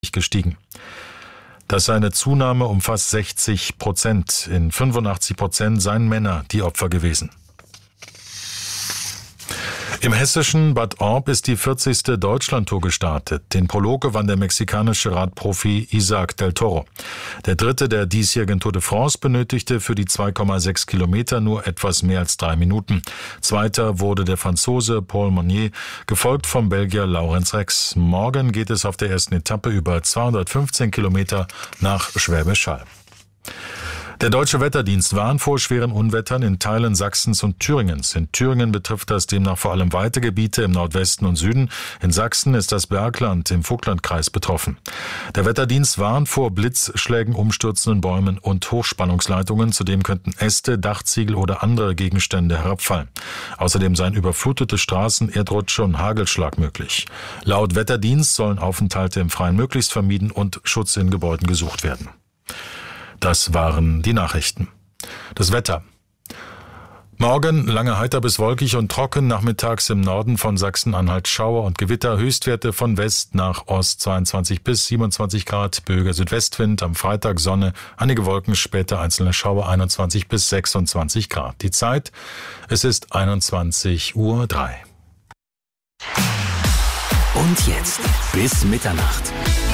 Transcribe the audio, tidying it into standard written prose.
gestiegen. Das sei eine Zunahme um fast 60%. In 85% seien Männer die Opfer gewesen. Im hessischen Bad Orb ist die 40. Deutschlandtour gestartet. Den Prolog gewann der mexikanische Radprofi Isaac del Toro. Der Dritte der diesjährigen Tour de France benötigte für die 2,6 Kilometer nur etwas mehr als 3 Minuten. Zweiter wurde der Franzose Paul Monnier, gefolgt vom Belgier Laurens Rex. Morgen geht es auf der ersten Etappe über 215 Kilometer nach Schwäbisch Hall. Der Deutsche Wetterdienst warnt vor schweren Unwettern in Teilen Sachsens und Thüringens. In Thüringen betrifft das demnach vor allem weite Gebiete im Nordwesten und Süden. In Sachsen ist das Bergland im Vogtlandkreis betroffen. Der Wetterdienst warnt vor Blitzschlägen, umstürzenden Bäumen und Hochspannungsleitungen. Zudem könnten Äste, Dachziegel oder andere Gegenstände herabfallen. Außerdem seien überflutete Straßen, Erdrutsche und Hagelschlag möglich. Laut Wetterdienst sollen Aufenthalte im Freien möglichst vermieden und Schutz in Gebäuden gesucht werden. Das waren die Nachrichten. Das Wetter. Morgen lange heiter bis wolkig und trocken, nachmittags im Norden von Sachsen-Anhalt Schauer und Gewitter, Höchstwerte von West nach Ost 22 bis 27 Grad, böiger Südwestwind, am Freitag Sonne, einige Wolken, später einzelne Schauer 21 bis 26 Grad. Die Zeit, es ist 21:03 Uhr. Und jetzt bis Mitternacht.